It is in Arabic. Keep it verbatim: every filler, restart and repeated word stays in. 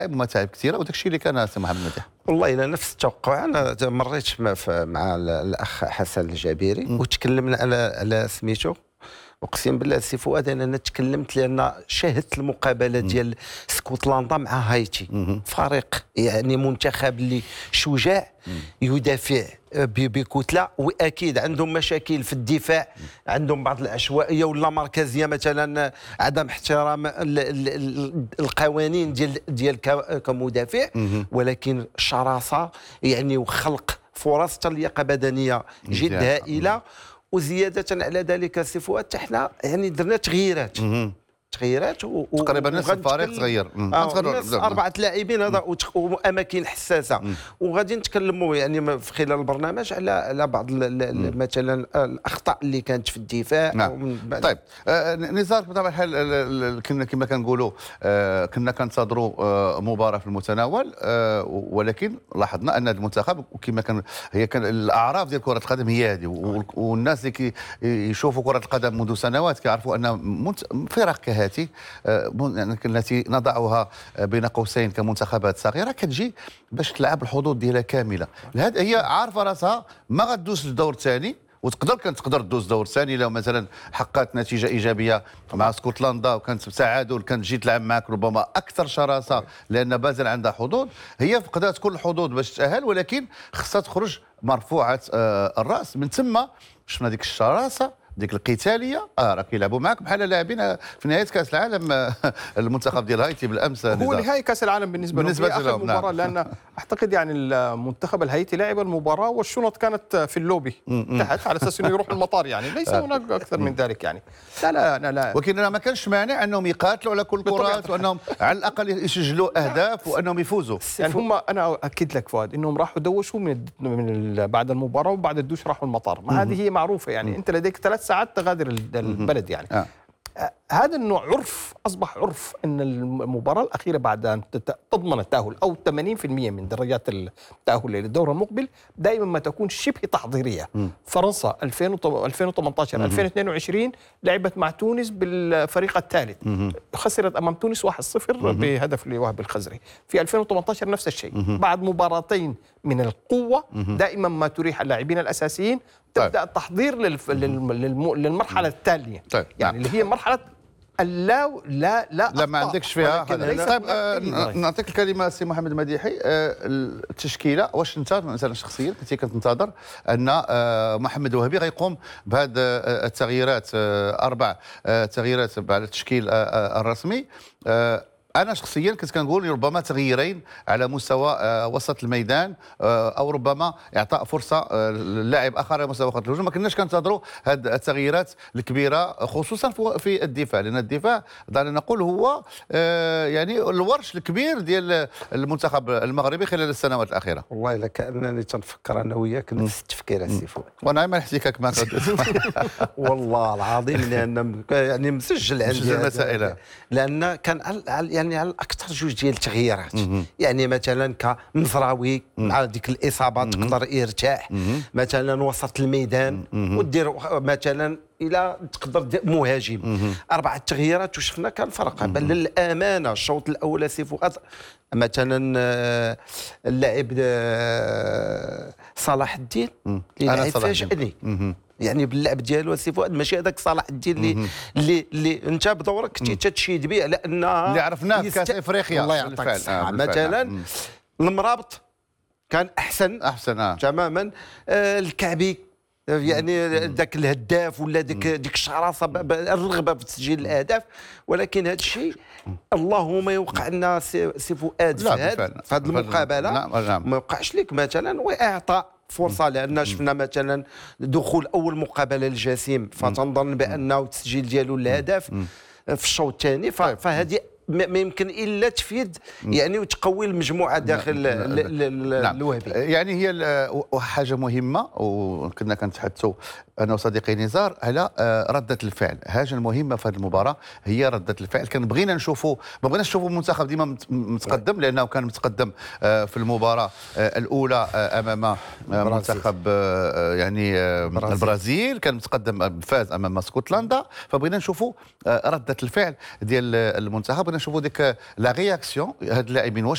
ومتاعب كثيره، وداك الشيء اللي كان سي محمد مديح. والله الى نفس التوقع. انا مريت مع الاخ حسن الجابيري وتكلمنا على على سميتو. اقسم بالله سي فؤاد انا تكلمت لان شاهدت المقابله ديال اسكتلندا مع هايتي، فريق يعني منتخب اللي شجاع يدافع بكتله، واكيد عندهم مشاكل في الدفاع، عندهم بعض العشوائيه ولا مركزيه، مثلا عدم احترام القوانين ديال ديال كمدافع، ولكن شراسه يعني وخلق فرص تليقه بدنيه جد هائله. وزياده على ذلك سي فؤاد حنا يعني درنا تغييرات تغييرات تقريبا نصف الفريق تغير، اربعه لاعبين هذا واماكن حساسه، وغادي نتكلموا يعني في خلال البرنامج على على بعض مثلا الاخطاء اللي كانت في الدفاع. نعم. طيب آه نزار بطبيعه الحال كنا كما كنقولوا آه كنا كنتظروا آه مباراه في المتناول، آه ولكن لاحظنا ان المنتخب وكما كان هي كان الاعراف ديال كره القدم هي هذه، والناس اللي كيشوفوا كره القدم منذ سنوات كيعرفوا ان فرق كهذه التي نضعها بين قوسين كمنتخبات صغيره كتجي باش تلعب الحظوظ ديالها كامله. هي عارفه راسها ما غدوز للدور الثاني، وتقدر كانت تقدر تدوز دور ثاني لو مثلا حققت نتيجه ايجابيه مع اسكتلندا وكانت تعادل، كانت تجي تلعب معك ربما اكثر شراسه لان بازل عندها حظوظ. هي فقدات كل الحظوظ باش تاهل، ولكن خصها تخرج مرفوعه الراس. من ثم شفنا ديك الشراسه ديك القتاليه، اه راه كيلعبوا معك بحال لاعبين في نهايه كاس العالم المنتخب ديال هايتي بالامس. هو نهائي كاس العالم بالنسبه, بالنسبة لهم بالنسبه لهم مباراه. نعم. لان اعتقد يعني المنتخب الهايتي لعب المباراه والشنط كانت في اللوبي تحت على اساس انه يروح المطار، يعني ليس هناك اكثر من ذلك. يعني لا لا لا, لا. ولكن ما كانش مانع انهم يقاتلوا على كل الكرات، وانهم على الاقل يسجلوا اهداف وانهم يفوزوا. يعني هم انا اكد لك فؤاد انهم راحوا دوشوا من من بعد المباراه، وبعد الدوش راحوا المطار. ما هذه هي معروفه، يعني انت لديك ثلاث ساعات تغادر البلد. يعني آه. هذا النوع عرف، اصبح عرف ان المباراه الاخيره بعد ان تضمن التاهل او ثمانين بالمئة من درجات التاهل للدور المقبل دائما ما تكون شبه تحضيريه. م. فرنسا ألفين وثمانية عشر ألفين واثنين وعشرين لعبت مع تونس بالفريق الثالث، م. خسرت امام تونس واحد صفر بهدف لوهب الخزري. في ألفين وثمانية عشر نفس الشيء. م. بعد مباراتين من القوه م. دائما ما تريح اللاعبين الاساسيين تبدا طيب. التحضير للف... للم... للمرحله التاليه. طيب. يعني اللي هي مرحله اللا لا لا لا ما عندكش فيها. طيب آه نعطيك الكلمه سي محمد مديحي. آه التشكيله، واش انت مثلا شخصيا كنتي كتنتظر ان آه محمد وهبي غيقوم بهذه آه التغييرات، آه اربع آه تغييرات على التشكيل آه الرسمي؟ آه أنا شخصيا كنت كنقول ربما تغييرين على مستوى آه وسط الميدان، آه أو ربما إعطاء فرصة آه للاعب آخر على مستوى خط الهجوم. ما كناش كنتظروا هذه التغييرات الكبيرة خصوصا في الدفاع، لأن الدفاع دعنا نقول هو آه يعني الورش الكبير ديال المنتخب المغربي خلال السنوات الأخيرة. والله إلا كأنني تنفكر أنا وياك نفس التفكير سي فؤاد، وأنا ما نحسيكك ما والله العظيم، لأن يعني مسجل عندي المسائل، لأن كان يعني على اكثر جوج ديال التغييرات. يعني مثلا كمزراوي مع ديك الاصابه تقدر يرتاح، مثلا وسط الميدان ودير مثلا الى تقدر مهاجم. اربعه تغييرات وشفنا كان فرق. بل للامانه الشوط الاول سي فؤاد مثلا اللاعب صلاح الدين اللي لعب فاجئني يعني باللعب ديالو سي فؤاد، ماشي هذاك صلاح الدين اللي اللي اللي انت بدورك كنتي تتشيد به، لان اللي عرفناه في كاس افريقيا. الله يعطيك الصحه. مثلا المرابط كان احسن احسن آه. تماما. آه الكعبي يعني ذاك الهداف ولا ديك ديك الشراسه الرغبه في تسجيل الاهداف. ولكن هذا الشيء اللهم يوقع لنا سي فؤاد في هذه المقابله ما يوقعش لك مثلا، واعطاء فرصه. لان شفنا مثلا دخول اول مقابله للجسيم، فتنظن بانه التسجيل ديالو الهدف في الشوط الثاني، فهذه ما يمكن الا تفيد يعني وتقوي المجموعه داخل الوهبي. يعني هي حاجه مهمه، وكنا كنتحدثوا انا وصديقي نزار على رده الفعل. حاجه المهمه في هذه المباراه هي رده الفعل. كان بغينا نشوفوا ما بغيناش نشوفوا المنتخب ديما متقدم، لانه كان متقدم في المباراه الاولى امام منتخب يعني البرازيل، كان متقدم فاز امام اسكتلندا. فبغينا نشوفوا رده الفعل ديال المنتخب، بغينا نشوفوا ديك لا رياكسيون هاد اللاعبين واش